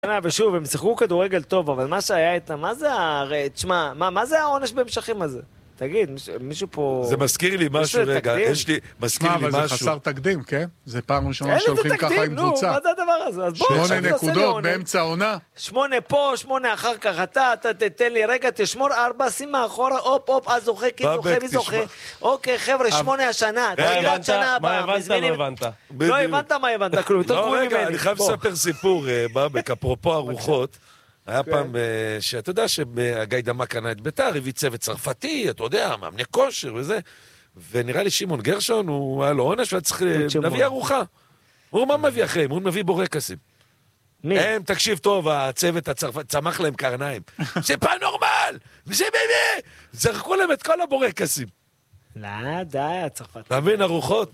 ושוב, הם שיחקו כדורגל טוב, אבל מה שהיה איתם, מה זה תשמע, מה זה העונש בהמשכים הזה? תגיד, מישהו פה... זה מזכיר לי משהו, רגע, מזכיר לי משהו. אבל זה חסר תקדים, כן? זה פעם ראשונה שהולכים ככה עם קבוצה. נו, מה זה הדבר הזה? 8 נקודות באמצע העונה. 8 פה, 8 אחר כך, אתה תתן לי, רגע, תשמור 4, שים מאחורה, אופ, אז זוכה, כי זוכה, מי זוכה. אוקיי, חבר'ה, 8 השנה, תגיד שנה הבאה. מה הבנת, לא הבנת? לא הבנת מה הבנת, כלום, לא, רגע, אני חייב לספר סיפור, בבק, אפרופו ארוחות. היה פעם שאתה יודע שהגיידמה קנה את ביתר, הביא צוות צרפתי, אתה יודע, מאמני כושר וזה, ונראה לי שמעון גרשון, הוא היה לו עונש, והיה צריך להביא ארוחה. הוא מה מביא אחריהם? הוא מביא בורקסים. הם, תקשיב טוב, הצוות הצרפתי, צמח להם קרניים. זה פעם נורמל! וזה באמת! זרקו להם את כל הבורקסים. לא, די, הצרפתי. אתה מבין, ארוחות?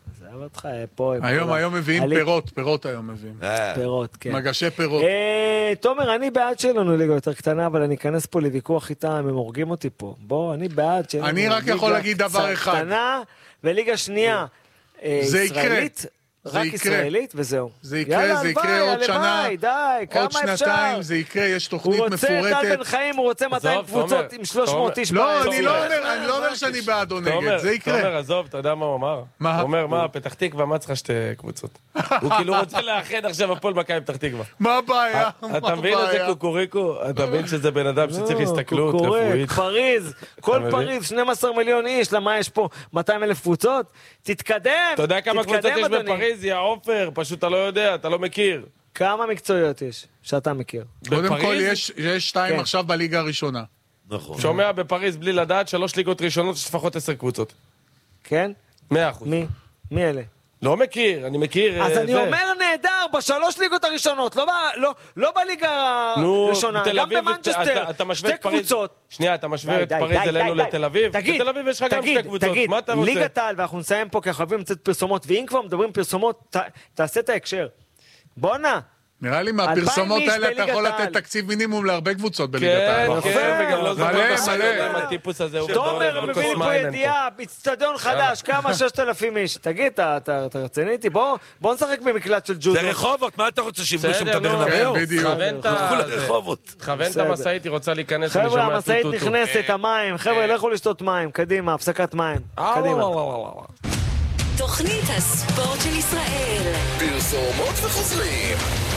היום מביאים פירות היום מביאים. פירות, כן. מגשי פירות. תומר, אני בעד שלנו ליגה יותר קטנה, אבל אני אכנס פה לוויכוח איתם, הם הורגים אותי פה. בוא, אני בעד שלנו אני רק יכול להגיד דבר אחד. קטנה וליגה שנייה ישראלית, רק ישראלית וזהו. זה יקרה עוד שנה, עוד שנתיים, זה יקרה, יש תוכנית מפורטת. הוא רוצה טל בן חיים, הוא רוצה 200 קבוצות עם 300 איש. לא, אני לא אומר שאני בעד או נגד, זה יקרה. תומר, עזוב, אתה יודע מה הוא אמר? הוא אומר, מה, פתח תקווה, מה צריכה 2 קבוצות? הוא כאילו רוצה לאחד עכשיו הפועל מכבי פתח תקווה. מה הבעיה? אתה מבין איזה קוקוריקו? אתה מבין שזה בן אדם שצריך הסתכלות רפואית? פריז, כל פריז, 12 מיליון איש, למה יש פה 200,000 קבוצות? תתקדם, אתה יודע כמה קבוצות יש בפריז? יא עופר, פשוט אתה לא יודע, אתה לא מכיר. כמה מקצועיות יש שאתה מכיר? קודם כל יש 2 עכשיו בליגה הראשונה. נכון. שומע בפריז בלי לדעת 3 ליגות ראשונות יש לפחות 10 קבוצות. כן? 100%. מי אלה? לא מכיר, אני מכיר... אז אני אומר נהדר, ב3 ליגות הראשונות, לא בליגה הראשונה, גם במנצ'סטר, 2 קבוצות. שנייה, אתה משווה את פריז אלינו לתל אביב? בתל אביב יש לך גם 2 קבוצות, מה אתה רוצה? ליגת העל, ואנחנו נסיים פה כי אנחנו חייבים לצאת פרסומות, ואם כבר מדברים פרסומות, תעשה את ההקשר. בואנה. נראה לי מהפרסומות האלה אתה יכול לתת תקציב מינימום להרבה קבוצות בליגת העל. כן, וגם לא מלא. הטיפוס הזה הוא תומר מביא לי פה ידיעה, באצטדיון חדש, כמה 6,000 איש. תגיד, אתה רציני איתי? בוא נשחק במקלט של ג'ודו. זה רחובות, מה אתה רוצה שיבנו שם את הבן כן, בדיוק. תכוון את המשאית, היא רוצה להיכנס. חבר'ה, המשאית נכנסת, המים. חבר'ה, לכו לשתות מים. קדימה, הפסקת מים. קדימה. תוכנית הספורט של ישראל. פרסומות וחוזרים.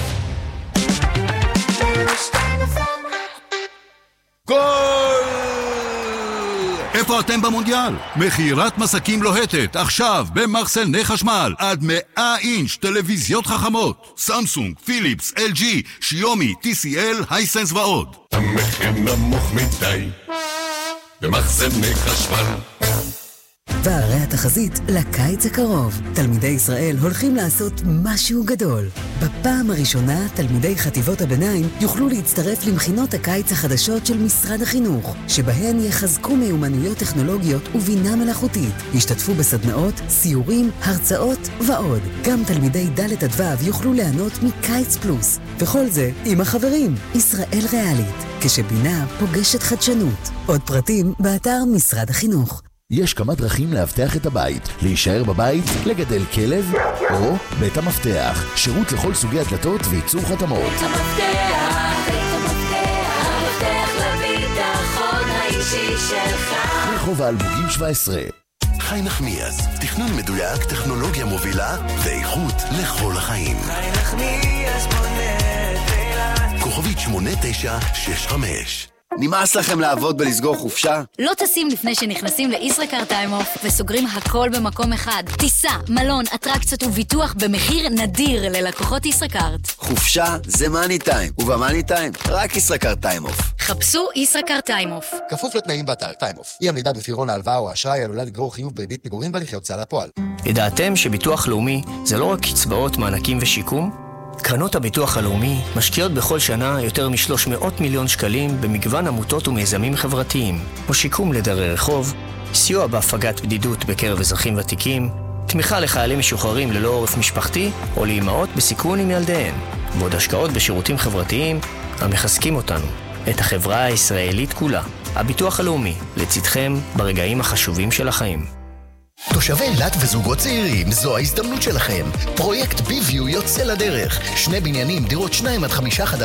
גול! איפה אתם במונדיאל? מכירת מסקים לוהטת, עכשיו במחסני חשמל, עד 100 אינץ' טלוויזיות חכמות, סמסונג, פיליפס, LG, שיומי, TCL, הייסנס ועוד. המחיר נמוך מדי במחסני חשמל. והרי התחזית לקיץ הקרוב. תלמידי ישראל הולכים לעשות משהו גדול. בפעם הראשונה, תלמידי חטיבות הביניים יוכלו להצטרף למכינות הקיץ החדשות של משרד החינוך, שבהן יחזקו מיומנויות טכנולוגיות ובינה מלאכותית. ישתתפו בסדנאות, סיורים, הרצאות ועוד. גם תלמידי ד' עד ו' יוכלו ליהנות מקיץ פלוס. וכל זה עם החברים. ישראל ריאלית, כשבינה פוגשת חדשנות. עוד פרטים באתר משרד החינוך. יש כמה דרכים להבטח את הבית, להישאר בבית, לגדל כלב, או בית המפתח, שירות לכל סוגי הדלתות וייצור חתמות. בית המפתח לביטחון האישי שלך. רחוב האלמוגים 17. חי נחמיאס, תכנון מדויק, טכנולוגיה מובילה ואיכות לכל החיים. חי נחמיאס בונה תהילה. כוכבית 8965. נמאס לכם לעבוד בלסגור חופשה? לא טסים לפני שנכנסים לישראכרט טיים אוף וסוגרים הכל במקום אחד. טיסה, מלון, אטרקציות וביטוח במחיר נדיר ללקוחות ישראכרט. חופשה זה מאני טיים, ובמאני טיים רק ישראכרט טיים אוף. חפשו ישראכרט טיים אוף. כפוף לתנאים באתר טיים אוף. אי עמידה בפירעון ההלוואה או האשראי עלולה לגרור חיוב בריבית פיגורים בהליכי הוצאה לפועל. ידעתם שביטוח לאומי זה לא רק קצבאות, מענקים ושיקום? קרנות הביטוח הלאומי משקיעות בכל שנה יותר מ-300 מיליון שקלים במגוון עמותות ומיזמים חברתיים, כמו שיקום לדרי רחוב, סיוע בהפגת בדידות בקרב אזרחים ותיקים, תמיכה לחיילים משוחררים ללא עורף משפחתי או לאימהות בסיכון עם ילדיהן, ועוד השקעות בשירותים חברתיים המחזקים אותנו, את החברה הישראלית כולה. הביטוח הלאומי, לצדכם ברגעים החשובים של החיים. תושבי אילת וזוגות צעירים, זו ההזדמנות שלכם. פרויקט ביוויו יוצא לדרך. 2 בניינים, דירות 2 עד 5 חדרים.